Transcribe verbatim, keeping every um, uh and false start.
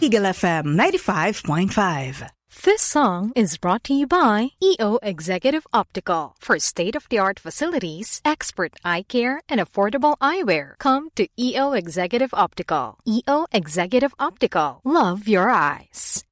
Eagle F M ninety-five point five. This song is brought to you by E O Executive Optical. For state-of-the-art facilities, expert eye care, and affordable eyewear, come to E O Executive Optical. E O Executive Optical. Love your eyes.